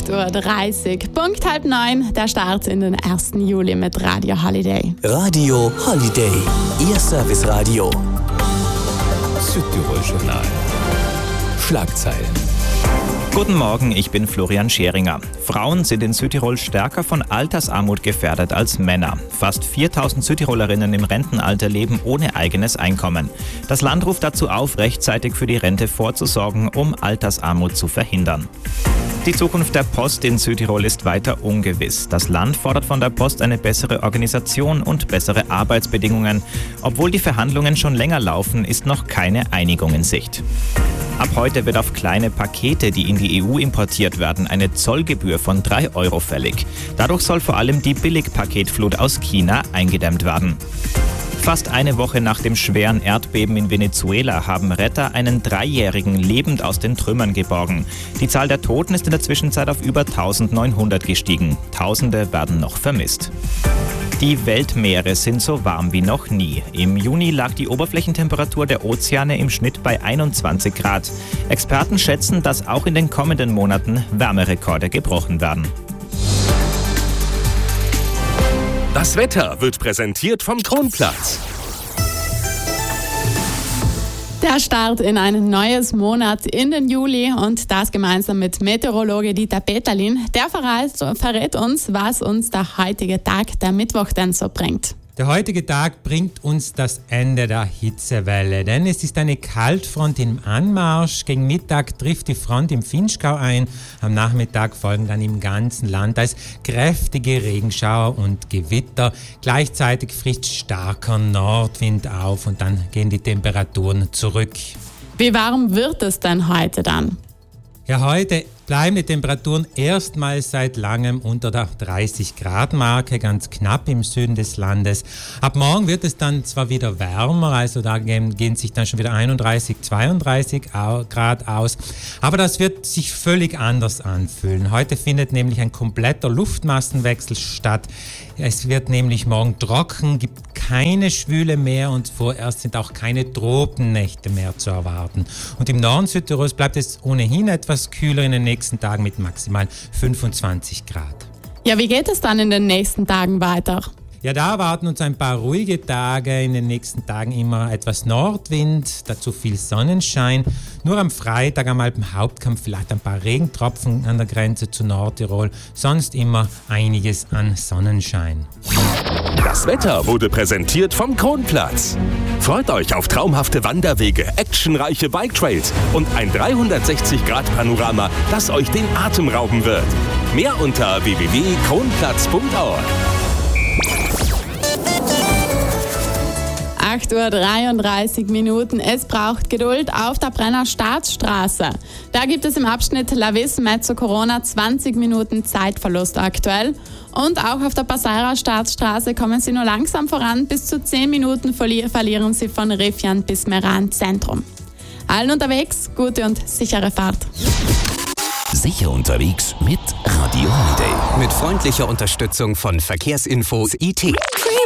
8.30 Uhr, Punkt 8:30, der Start in den 1. Juli mit Radio Holiday. Radio Holiday, Ihr Serviceradio. Südtirol-Journal. Schlagzeilen. Guten Morgen, ich bin Florian Scheringer. Frauen sind in Südtirol stärker von Altersarmut gefährdet als Männer. Fast 4.000 Südtirolerinnen im Rentenalter leben ohne eigenes Einkommen. Das Land ruft dazu auf, rechtzeitig für die Rente vorzusorgen, um Altersarmut zu verhindern. Die Zukunft der Post in Südtirol ist weiter ungewiss. Das Land fordert von der Post eine bessere Organisation und bessere Arbeitsbedingungen. Obwohl die Verhandlungen schon länger laufen, ist noch keine Einigung in Sicht. Ab heute wird auf kleine Pakete, die in die EU importiert werden, eine Zollgebühr von 3 € fällig. Dadurch soll vor allem die Billigpaketflut aus China eingedämmt werden. Fast eine Woche nach dem schweren Erdbeben in Venezuela haben Retter einen 3-Jährigen lebend aus den Trümmern geborgen. Die Zahl der Toten ist in der Zwischenzeit auf über 1900 gestiegen. Tausende werden noch vermisst. Die Weltmeere sind so warm wie noch nie. Im Juni lag die Oberflächentemperatur der Ozeane im Schnitt bei 21 Grad. Experten schätzen, dass auch in den kommenden Monaten Wärmerekorde gebrochen werden. Das Wetter wird präsentiert vom Kronplatz. Der Start in ein neues Monat in den Juli und das gemeinsam mit Meteorologe Dieter Peterlin. Der verrät uns, was uns der heutige Tag, der Mittwoch, denn so bringt. Der heutige Tag bringt uns das Ende der Hitzewelle, denn es ist eine Kaltfront im Anmarsch. Gegen Mittag trifft die Front im Vinschgau ein. Am Nachmittag folgen dann im ganzen Land als kräftige Regenschauer und Gewitter. Gleichzeitig frischt starker Nordwind auf und dann gehen die Temperaturen zurück. Wie warm wird es denn heute dann? Ja, heute bleiben die Temperaturen erstmals seit langem unter der 30-Grad-Marke, ganz knapp im Süden des Landes. Ab morgen wird es dann zwar wieder wärmer, also da gehen sich dann schon wieder 31, 32 Grad aus, aber das wird sich völlig anders anfühlen. Heute findet nämlich ein kompletter Luftmassenwechsel statt. Es wird nämlich morgen trocken, gibt keine Schwüle mehr und vorerst sind auch keine Tropennächte mehr zu erwarten. Und im Norden Südtirols bleibt es ohnehin etwas kühler in den nächsten Tagen mit maximal 25 Grad. Ja, wie geht es dann in den nächsten Tagen weiter? Ja, da erwarten uns ein paar ruhige Tage, in den nächsten Tagen immer etwas Nordwind, dazu viel Sonnenschein. Nur am Freitag am Alpenhauptkamm vielleicht ein paar Regentropfen an der Grenze zu Nordtirol, sonst immer einiges an Sonnenschein. Das Wetter wurde präsentiert vom Kronplatz. Freut euch auf traumhafte Wanderwege, actionreiche Biketrails und ein 360-Grad-Panorama, das euch den Atem rauben wird. Mehr unter www.kronplatz.org. 8.33 Uhr. Es braucht Geduld auf der Brenner Staatsstraße. Da gibt es im Abschnitt Lavis-Mezzo-Corona 20 Minuten Zeitverlust aktuell. Und auch auf der Passaira Staatsstraße kommen Sie nur langsam voran. Bis zu 10 Minuten verlieren Sie von Refian bis Meran Zentrum. Allen unterwegs, gute und sichere Fahrt. Sicher unterwegs mit Radio Holiday. Mit freundlicher Unterstützung von Verkehrsinfo IT.